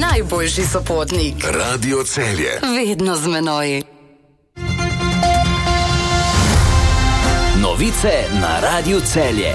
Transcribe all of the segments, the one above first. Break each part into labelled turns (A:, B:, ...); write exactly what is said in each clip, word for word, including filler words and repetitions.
A: najboljši sopotnik.
B: Radio Celje.
A: Vedno z menoj.
C: Novice na Radiu Celje.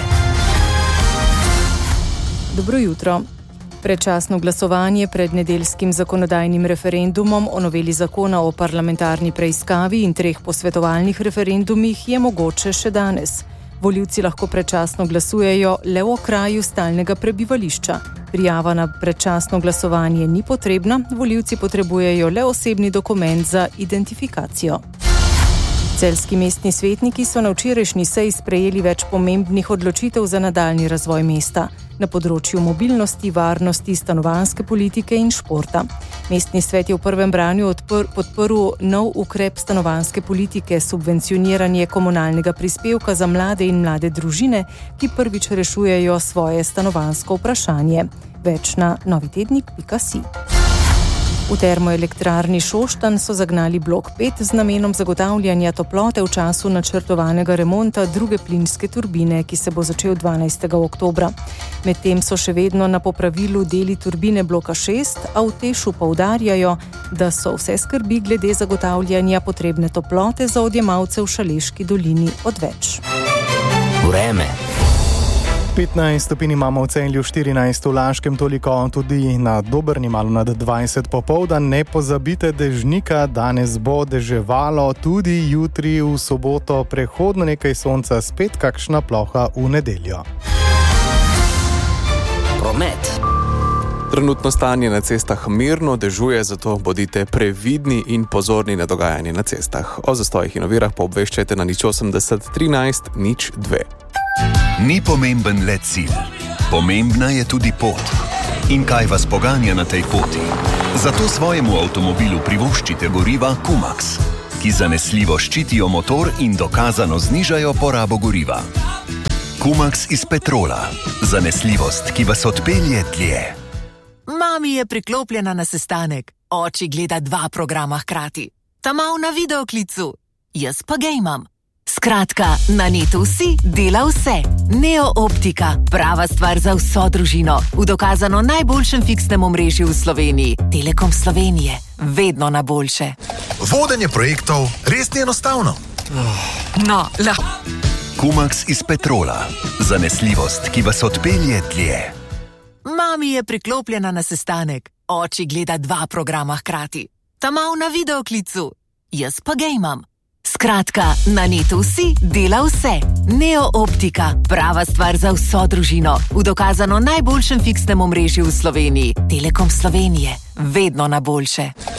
D: Dobro jutro. Predčasno glasovanje pred nedeljskim zakonodajnim referendumom o noveli zakona o parlamentarni preiskavi in treh posvetovalnih referendumih je mogoče še danes. Volivci lahko predčasno glasujejo le v okraju stalnega prebivališča. Prijava na predčasno glasovanje ni potrebna, volivci potrebujejo le osebni dokument za identifikacijo. Celjski mestni svetniki so na včerajšnji seji sprejeli več pomembnih odločitev za nadaljnji razvoj mesta na področju mobilnosti, varnosti, stanovanjske politike in športa. Mestni svet je v prvem branju odpr- podprl nov ukrep stanovanjske politike, subvencioniranje komunalnega prispevka za mlade in mlade družine, ki prvič rešujejo svoje stanovanjsko vprašanje. Več na novitednik pika si. V termoelektrarni Šoštanj so zagnali blok pet z namenom zagotavljanja toplote v času načrtovanega remonta druge plinske turbine, ki se bo začel dvanajstega oktobra. Medtem so še vedno na popravilu deli turbine bloka šest, a v Tešu poudarjajo, da so vse skrbi glede zagotavljanja potrebne toplote za odjemalce v Šaleški dolini odveč.
C: Vreme.
E: petnajst stopinj imamo v Celju, štirinajst v Laškem, toliko tudi na Dobrni, malo nad dvajset popoldan. Ne pozabite dežnika, danes bo deževalo, tudi jutri v soboto prehodno nekaj sonca, spet kakšna ploha v nedeljo.
C: Promet.
F: Trenutno stanje na cestah mirno, dežuje, zato bodite previdni in pozorni na dogajanje na cestah. O zastojih in ovirah pa obveščajte na nič osemdeset trinajst nič dve.
B: Ni pomemben le cilj, pomembna je tudi pot. In kaj vas poganja na tej poti? Zato svojemu avtomobilu privoščite goriva Kumax, ki zanesljivo ščitijo motor in dokazano znižajo porabo goriva. Kumax iz Petrola. Zanesljivost, ki vas odpelje dlje.
G: Mami je priklopljena na sestanek. Oči gleda dva programa hkrati. Ta mal na videoklicu. Jaz pa gejmam. Skratka, na netu vsi dela vse. Neo Optika, prava stvar za vso družino. V dokazano najboljšem fiksnem omrežju v Sloveniji. Telekom Slovenije, vedno na boljše.
H: Vodenje projektov res ni enostavno.
G: No, la...
B: Kumax iz Petrola. Zanesljivost, ki vas odpelje dlje.
G: Mami je priklopljena na sestanek. Oči gleda dva programa hkrati. Ta mal na videoklicu. Jaz pa gejmam. Skratka, na netu vsi dela vse. Neo Optika, prava stvar za vso družino. V dokazano najboljšem fiksnem omrežju v Sloveniji. Telekom Slovenije, vedno na boljše.